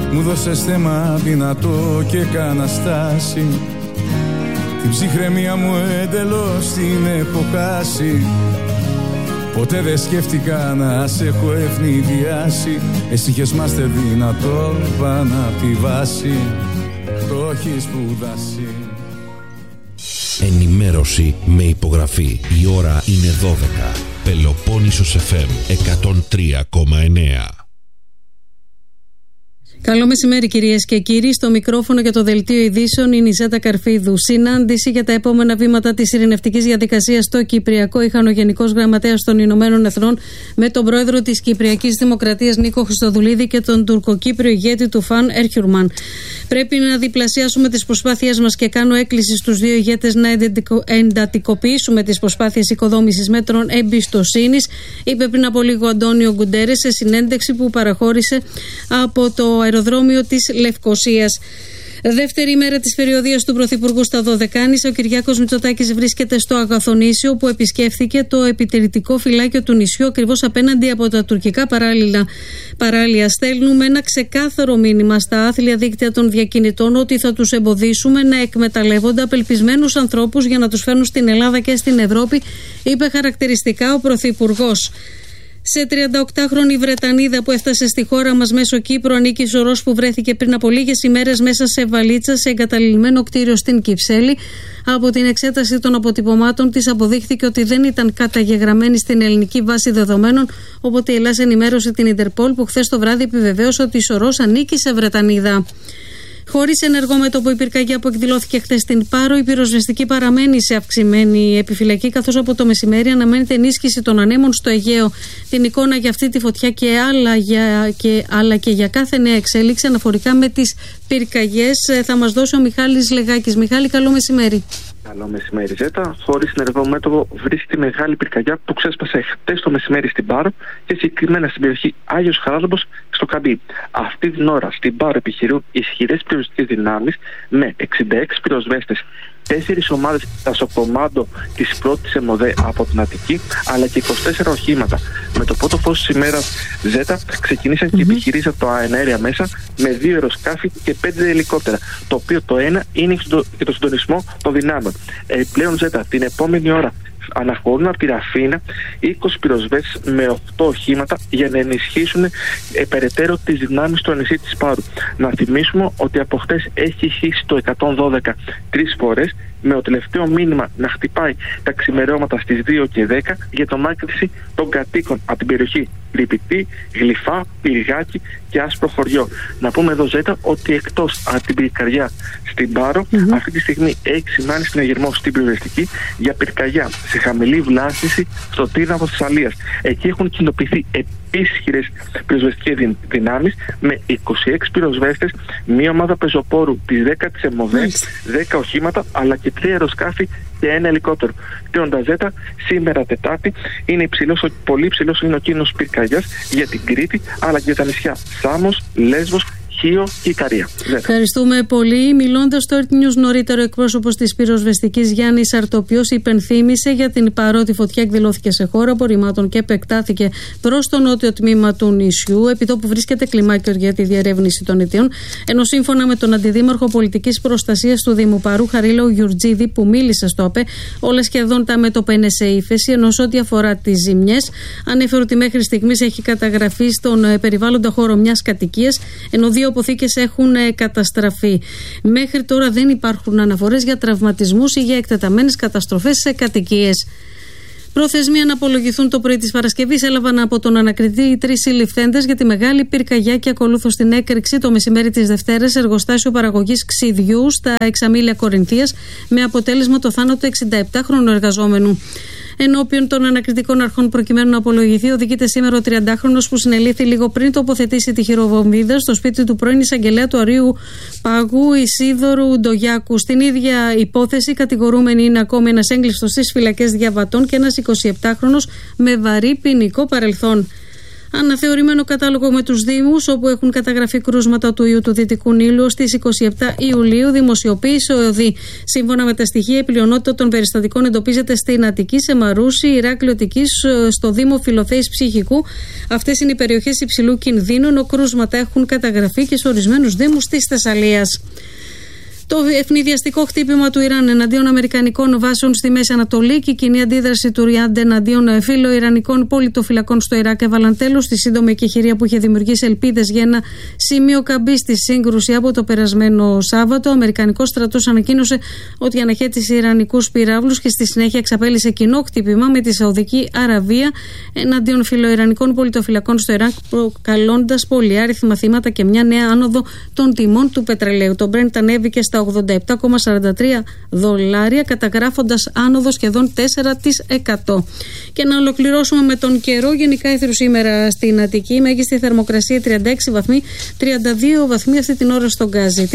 μου δώσες θέμα δυνατό και κάνα στάση. Την ψυχραιμία μου εντελώς την έχω χάσει. Ποτέ δεν σκέφτηκα να σε έχω ευνηδιάσει. Εσύ είχες μάστε δυνατό πάνω απ' τη βάση. Το έχεις σπουδάσει. Ενημέρωση με υπογραφή. Η ώρα είναι 12. Πελοπόννησος FM 103,9. Καλό μεσημέρι, κυρίες και κύριοι. Στο μικρόφωνο για το δελτίο ειδήσεων είναι η Ζέτα Καρφίδου. Συνάντηση για τα επόμενα βήματα της ειρηνευτικής διαδικασίας στο Κυπριακό είχαν ο Γενικός Γραμματέας των Ηνωμένων Εθνών με τον πρόεδρο της Κυπριακής Δημοκρατίας Νίκο Χριστοδουλίδη και τον τουρκοκύπριο ηγέτη του Φαν Έρχιουρμαν. Πρέπει να διπλασιάσουμε τις προσπάθειές μας και κάνω έκκληση στους δύο ηγέτες να εντατικοποιήσουμε τις προσπάθειες οικοδόμησης μέτρων εμπιστοσύνης, είπε πριν από λίγο ο Αντώνιο Γκουντέρες σε συνέντευξη που παραχώρησε από το αεροδρόμιο της Λευκωσίας. Δεύτερη μέρα της περιοδείας του Πρωθυπουργού στα Δωδεκάνησα, ο Κυριάκος Μητσοτάκης βρίσκεται στο Αγαθονήσιο, όπου επισκέφθηκε το επιτηρητικό φυλάκιο του νησιού, ακριβώς απέναντι από τα τουρκικά παράλια. Στέλνουμε ένα ξεκάθαρο μήνυμα στα άθλια δίκτυα των διακινητών ότι θα τους εμποδίσουμε να εκμεταλλεύονται απελπισμένους ανθρώπους για να τους φέρνουν στην Ελλάδα και στην Ευρώπη, είπε χαρακτηριστικά ο Πρωθυπουργός. Σε 38χρονη Βρετανίδα που έφτασε στη χώρα μας μέσω Κύπρου ανήκει σωρός που βρέθηκε πριν από λίγες ημέρες μέσα σε βαλίτσα σε εγκαταλειμμένο κτίριο στην Κυψέλη. Από την εξέταση των αποτυπωμάτων της αποδείχθηκε ότι δεν ήταν καταγεγραμμένη στην ελληνική βάση δεδομένων, οπότε η Ελλάδα ενημέρωσε την Ιντερπόλ που χθες το βράδυ επιβεβαίωσε ότι η σωρός ανήκει σε Βρετανίδα. Χωρίς ενεργό μέτωπο η πυρκαγιά που εκδηλώθηκε χθες στην Πάρο, η πυροσβεστική παραμένει σε αυξημένη επιφυλακή, καθώς από το μεσημέρι αναμένεται ενίσχυση των ανέμων στο Αιγαίο. Την εικόνα για αυτή τη φωτιά αλλά και για κάθε νέα εξέλιξη αναφορικά με τις πυρκαγιές θα μας δώσει ο Μιχάλης Λεγάκης. Μιχάλη, καλό μεσημέρι. Καλό μεσημέρι, Ζέτα. Χωρίς ενεργό μέτωπο βρίσκεται η μεγάλη πυρκαγιά που ξέσπασε χτες το μεσημέρι στην Πάρο και συγκεκριμένα στην περιοχή Άγιος Χαράλαμπος στο Καμπί. Αυτή την ώρα στην Πάρο επιχειρούν ισχυρές πυροσβεστικές δυνάμεις με 66 πυροσβέστες, 4 ομάδες τασοκομάντο της πρώτης ΕΜΟΔΕ από την Αττική, αλλά και 24 οχήματα. Με το πρώτο φως της ημέρας, Ζέτα, ξεκινήσαν και επιχειρήσαν το αεναέρια μέσα με 2 αεροσκάφη και 5 ελικόπτερα, το οποίο το ένα είναι για το συντονισμό των δυνάμεων. Πλέον, Ζέτα, την επόμενη ώρα αναχωρούν από τη Ραφίνα 20 πυροσβέστες με 8 οχήματα για να ενισχύσουν περαιτέρω τις δυνάμεις στο νησί της Πάρου. Να θυμίσουμε ότι από χτες έχει ηχήσει το 112 3 φορές, με το τελευταίο μήνυμα να χτυπάει τα ξημερώματα στις 2 και 10 για το μάκρυση των κατοίκων από την περιοχή Λυπητή, Γλυφά, Πυργάκι και Άσπρο Χωριό. Να πούμε εδώ, Ζέτα, ότι εκτός από την πυρκαγιά στην Πάρο, αυτή τη στιγμή έχει σημάνει συναγερμό στην πυροσβεστική για πυρκαγιά σε χαμηλή βλάστηση στο Τύρναβο της Αλίας. Εκεί έχουν κοινοποιηθεί επίσχυρες πυροσβεστικές δυνάμεις με 26 πυροσβέστες, μία ομάδα πεζοπόρου της 10ης ΕΜΟΔΕ, 10 οχήματα αλλά και 3 αεροσκάφη και 1 ελικόπτερο. Κλείνοντας, Ζέτα, σήμερα Τετάρτη είναι πολύ υψηλός είναι ο κίνδυνος πυρκαγιάς για την Κρήτη αλλά και για τα νησιά Σάμος, Λέσβος, Χίο και Ικαρία. Ευχαριστούμε πολύ. Μιλώντας στο Earth News νωρίτερα, ο εκπρόσωπος της πυροσβεστικής Γιάννης Αρτοπιός υπενθύμησε για την παρότι φωτιά εκδηλώθηκε σε χώρα απορριμμάτων και επεκτάθηκε προς το νότιο τμήμα του νησιού, επιτόπου βρίσκεται κλιμάκιο για τη διερεύνηση των αιτίων. Ενώ σύμφωνα με τον Αντιδήμαρχο Πολιτικής Προστασίας του Δήμου Παρού, Χαρίλαο Γιουρτζίδη, που μίλησε στο ΑΠΕ, όλα σχεδόν τα μέτωπα είναι σε ύφεση, ενώ σε ό,τι αφορά τις ζημιές, ανέφερε ότι μέχρι στιγμής έχει καταγραφεί στον περιβάλλοντα χώρο μιας κατοικίας, ενώ 2 αποθήκες έχουν καταστραφεί. Μέχρι τώρα δεν υπάρχουν αναφορές για τραυματισμούς ή για εκτεταμένες καταστροφές σε κατοικίες. Προθεσμία να απολογηθούν το πρωί της Παρασκευής έλαβαν από τον ανακριτή οι 3 συλληφθέντες για τη μεγάλη πυρκαγιά και ακολούθως την έκρηξη το μεσημέρι της Δευτέρας σε εργοστάσιο παραγωγής ξυδιού στα Εξαμήλια Κορινθίας, με αποτέλεσμα το θάνατο 67χρονου εργαζόμενου. Ενώπιον των ανακριτικών αρχών, προκειμένου να απολογηθεί, οδηγείται σήμερα ο 30χρονος που συνελήφθη λίγο πριν τοποθετήσει τη χειροβομβίδα στο σπίτι του πρώην εισαγγελέα του Αρείου Πάγου Ισίδωρου Ντογιάκου. Στην ίδια υπόθεση, κατηγορούμενοι είναι ακόμη ένας έγκλειστος στις φυλακές Διαβατών και ένας 27χρονος με βαρύ ποινικό παρελθόν. Αναθεωρημένο κατάλογο με τους Δήμους όπου έχουν καταγραφεί κρούσματα του ιού του Δυτικού Νείλου στις 27 Ιουλίου. Δημοσιοποίησε ο ΕΟΔΗ. Σύμφωνα με τα στοιχεία, η πλειονότητα των περιστατικών εντοπίζεται στην Αττική, σε Μαρούσι, Ηράκλειο Αττικής, στο Δήμο Φιλοθέης Ψυχικού. Αυτές είναι οι περιοχές υψηλού κινδύνου, ενώ κρούσματα έχουν καταγραφεί και σε ορισμένους Δήμους της Θεσσαλίας. Το ευνηδιαστικό χτύπημα του Ιράν εναντίον αμερικανικών βάσεων στη Μέση Ανατολή και η κοινή αντίδραση του Ριάντ εναντίον φιλοϊρανικών πολιτοφυλακών στο Ιράκ έβαλαν τέλος στη σύντομη εκεχηρία που είχε δημιουργήσει ελπίδες για ένα σημείο καμπής στη σύγκρουση από το περασμένο Σάββατο. Ο Αμερικανικός στρατός ανακοίνωσε ότι αναχέτησε Ιρανικούς πυράβλους και στη συνέχεια εξαπέλυσε κοινό χτύπημα με τη Σαουδική Αραβία εναντίον φιλοϊρανικών πολιτοφυλακών στο Ιράκ, προκαλώντας πολυάριθμα θύματα και μια νέα άνοδο των τιμών του πετρελαίου. Το Brent ανέβηκε στα $87,43, καταγράφοντας άνοδο σχεδόν 4%. Και να ολοκληρώσουμε με τον καιρό. Γενικά ήθρου σήμερα στην Αττική, μέγιστη θερμοκρασία 36 βαθμοί, 32 βαθμοί αυτή την ώρα στον Γκάζι.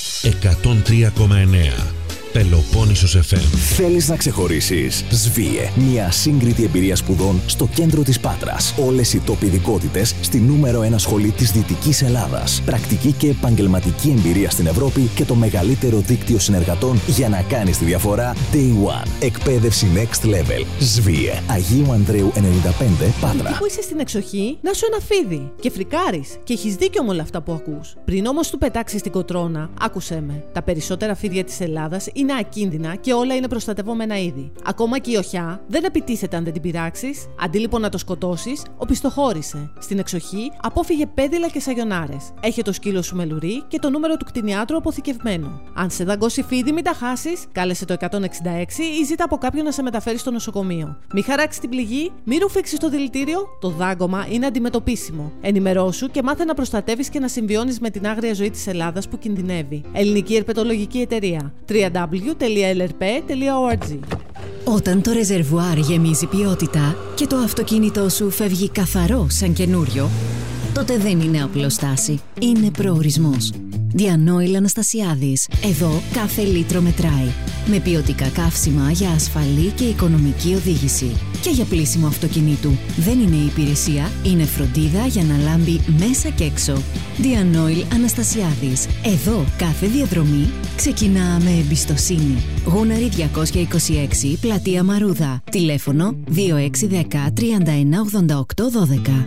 103,9 Πελοπόννησος FM. Θέλεις να ξεχωρίσεις? ΣΒΙΕ. Μια ασύγκριτη εμπειρία σπουδών στο κέντρο της Πάτρας. Όλες οι τόποι ειδικότητες στη νούμερο 1 σχολή της Δυτικής Ελλάδας. Πρακτική και επαγγελματική εμπειρία στην Ευρώπη και το μεγαλύτερο δίκτυο συνεργατών για να κάνεις τη διαφορά Day One. Εκπαίδευση Next Level. ΣΒΙΕ. Αγίου Ανδρέου 95, Πάτρα. Εκεί που είσαι στην εξοχή, να σου ένα φίδι και φρικάρεις. Και έχεις δίκιο με όλα αυτά που ακούς. Πριν όμως του πετάξεις την κοτρώνα, άκουσέ με. Τα περισσότερα φίδια της Ελλάδας είναι ακίνδυνα και όλα είναι προστατευόμενα είδη. Ακόμα και η οχιά δεν επιτίθεται αν δεν την πειράξεις. Αντί λοιπόν να το σκοτώσεις, οπισθοχώρησε. Στην εξοχή απόφυγε πέδιλα και σαγιονάρες. Έχει το σκύλο σου με λουρί και το νούμερο του κτηνιάτρου αποθηκευμένο. Αν σε δαγκώσει φίδι, μην τα χάσεις, κάλεσε το 166 ή ζήτα από κάποιον να σε μεταφέρει στο νοσοκομείο. Μη χαράξει την πληγή, μη ρουφήξεις το δηλητήριο, το δάγκωμα είναι αντιμετωπίσιμο. Ενημερώσου και μάθε να προστατεύεις και να συμβιώνεις με την άγρια ζωή της Ελλάδας που κινδυνεύει. Ελληνική Ερπετολογική Εταιρεία. www.lrp.org. Όταν το ρεζερβουάρ γεμίζει ποιότητα και το αυτοκίνητό σου φεύγει καθαρό σαν καινούριο, τότε δεν είναι απλοστάση, είναι προορισμός. Διανόηλ Αναστασιάδης. Εδώ κάθε λίτρο μετράει. Με ποιοτικά καύσιμα για ασφαλή και οικονομική οδήγηση. Και για πλύσιμο αυτοκινήτου. Δεν είναι υπηρεσία, είναι φροντίδα για να λάμπει μέσα και έξω. Διανόηλ Αναστασιάδης. Εδώ κάθε διαδρομή ξεκινά με εμπιστοσύνη. Γούναρη 226, Πλατεία Μαρούδα. Τηλέφωνο 2610 3188 12.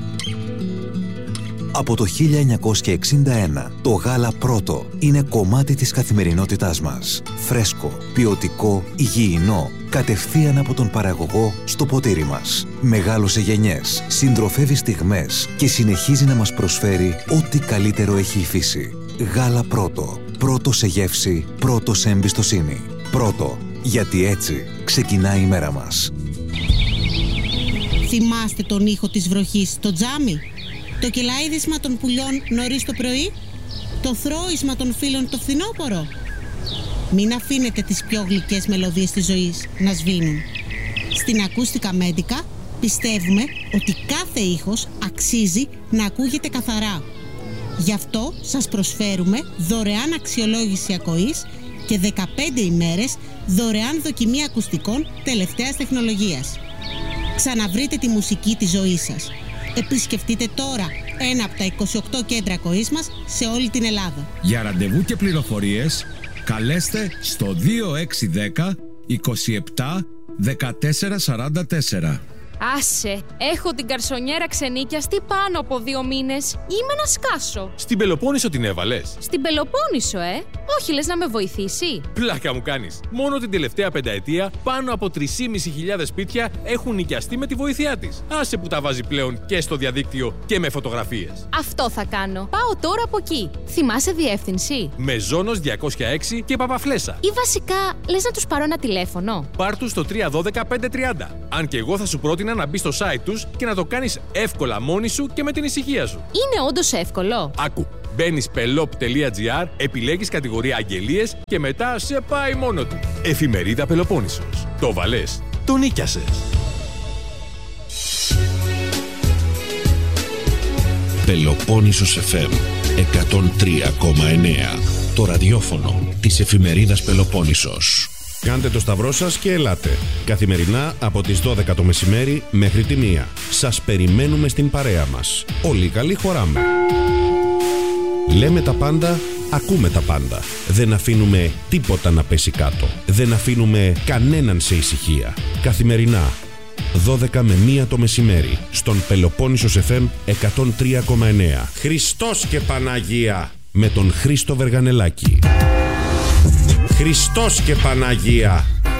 Από το 1961, το γάλα Πρώτο είναι κομμάτι της καθημερινότητάς μας. Φρέσκο, ποιοτικό, υγιεινό, κατευθείαν από τον παραγωγό στο ποτήρι μας. Μεγάλωσε γενιές, συντροφεύει στιγμές και συνεχίζει να μας προσφέρει ό,τι καλύτερο έχει η φύση. Γάλα Πρώτο. Πρώτο σε γεύση, πρώτο σε εμπιστοσύνη. Πρώτο, γιατί έτσι ξεκινάει η μέρα μας. Θυμάστε τον ήχο της βροχής στο τζάμι? Το κελαίδισμα των πουλιών νωρίς το πρωί? Το θρώισμα των φίλων το φθινόπωρο? Μην αφήνετε τις πιο γλυκές μελωδίες της ζωής να σβήνουν. Στην Ακούστικα Μέντικα πιστεύουμε ότι κάθε ήχος αξίζει να ακούγεται καθαρά. Γι' αυτό σας προσφέρουμε δωρεάν αξιολόγηση ακοής και 15 ημέρες δωρεάν δοκιμή ακουστικών τελευταίας τεχνολογίας. Ξαναβρείτε τη μουσική της ζωής σας. Επισκεφτείτε τώρα ένα από τα 28 κέντρα ακοής μας σε όλη την Ελλάδα. Για ραντεβού και πληροφορίες καλέστε στο 2610 27 1444. Άσε, έχω την καρσονιέρα ξενίκιαστη πάνω από 2 μήνες. Είμαι να σκάσω. Στην Πελοπόννησο την έβαλες? Στην Πελοπόννησο, Όχι, λες να με βοηθήσει? Πλάκα μου κάνεις. Μόνο την τελευταία πενταετία πάνω από 3.500 σπίτια έχουν νοικιαστεί με τη βοήθειά της. Άσε που τα βάζει πλέον και στο διαδίκτυο και με φωτογραφίες. Αυτό θα κάνω. Πάω τώρα από εκεί. Θυμάσαι διεύθυνση? Μεζόνος 206 και Παπαφλέσσα. Ή βασικά, λες να τους πάρω ένα τηλέφωνο? Πάρ' τους στο 312 530. Αν και εγώ θα σου πρότεινα να μπεις στο site τους και να το κάνεις εύκολα μόνη σου και με την ησυχία σου. Είναι όντως εύκολο? Άκου. Μπαίνεις pelop.gr, επιλέγεις κατηγορία αγγελίες και μετά σε πάει μόνο του. Εφημερίδα Πελοπόννησος. Το βαλές, το νίκιασες. Πελοπόννησος FM 103,9. Το ραδιόφωνο της εφημερίδας Πελοπόννησος. Κάντε το σταυρό σας και ελάτε. Καθημερινά από τις 12 το μεσημέρι μέχρι τη 1. Σας περιμένουμε στην παρέα μας. Όλοι καλοί χωράμε. Λέμε τα πάντα, ακούμε τα πάντα. Δεν αφήνουμε τίποτα να πέσει κάτω. Δεν αφήνουμε κανέναν σε ησυχία. Καθημερινά 12 με 1 το μεσημέρι στον Πελοπόννησος FM 103,9. Χριστός και Παναγία με τον Χρήστο Βεργανελάκη. Χριστός και Παναγία.